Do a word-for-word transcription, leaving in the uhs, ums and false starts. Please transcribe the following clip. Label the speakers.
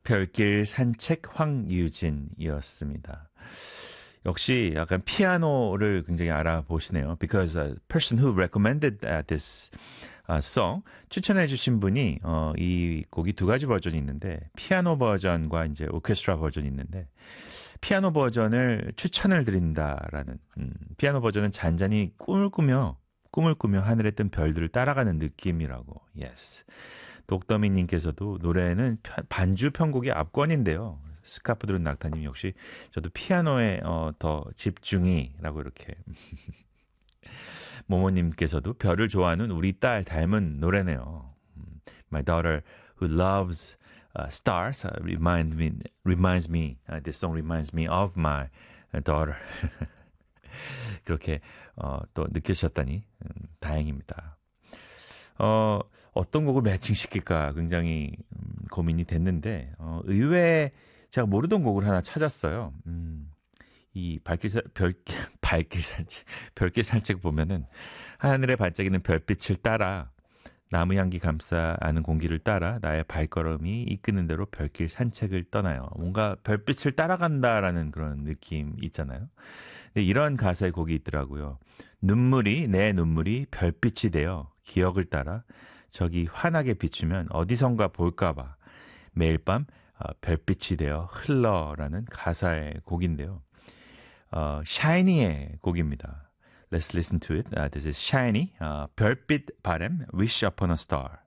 Speaker 1: 별길 산책 황유진이었습니다. 역시 약간 피아노를 굉장히 알아보시네요. Because a person who recommended this song 추천해 주신 분이 어, 이 곡이 두 가지 버전이 있는데 피아노 버전과 이제 오케스트라 버전이 있는데 피아노 버전을 추천을 드린다라는 음, 피아노 버전은 잔잔히 꿈을 꾸며 꿈을 꾸며 하늘에 뜬 별들을 따라가는 느낌이라고. Yes. 독더미님께서도 노래는 반주 편곡이 압권인데요. 스카프 들은 낙타님 역시 저도 피아노에 어, 더 집중이라고 이렇게. 모모님께서도 별을 좋아하는 우리 딸 닮은 노래네요. My daughter who loves uh, stars uh, reminds me reminds me uh, this song reminds me of my daughter. 그렇게 어, 또 느끼셨다니 음, 다행입니다. 어, 어떤 곡을 매칭시킬까 굉장히 음, 고민이 됐는데 어, 의외에 제가 모르던 곡을 하나 찾았어요. 음, 이 발길 사, 별, 발길 산책, 별길 산책 보면은 하늘에 반짝이는 별빛을 따라 나무 향기 감싸 아는 공기를 따라 나의 발걸음이 이끄는 대로 별길 산책을 떠나요. 뭔가 별빛을 따라간다라는 그런 느낌 있잖아요. 근데 이런 가사의 곡이 있더라고요. 눈물이 내 눈물이 별빛이 되어 기억을 따라 저기 환하게 비추면 어디선가 볼까봐 매일 밤 별빛이 되어 흘러라는 가사의 곡인데요. 어, Shiny의 곡입니다. Let's listen to it. Uh, this is Shiny, uh, 별빛 바람, Wish Upon a Star.